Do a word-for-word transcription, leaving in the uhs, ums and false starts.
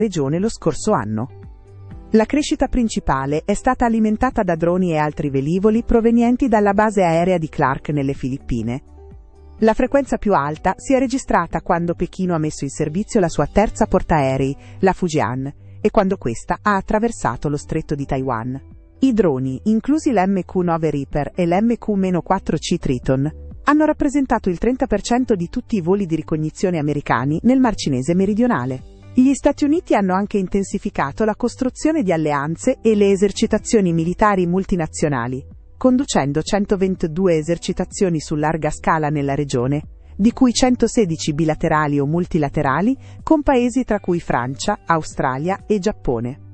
regione lo scorso anno. La crescita principale è stata alimentata da droni e altri velivoli provenienti dalla base aerea di Clark nelle Filippine. La frequenza più alta si è registrata quando Pechino ha messo in servizio la sua terza portaerei, la Fujian, e quando questa ha attraversato lo stretto di Taiwan. I droni, inclusi l'M Q nove Reaper e l'M Q quattro C Triton, hanno rappresentato il trenta per cento di tutti i voli di ricognizione americani nel Mar Cinese meridionale. Gli Stati Uniti hanno anche intensificato la costruzione di alleanze e le esercitazioni militari multinazionali, conducendo centoventidue esercitazioni su larga scala nella regione, di cui centosedici bilaterali o multilaterali, con paesi tra cui Francia, Australia e Giappone.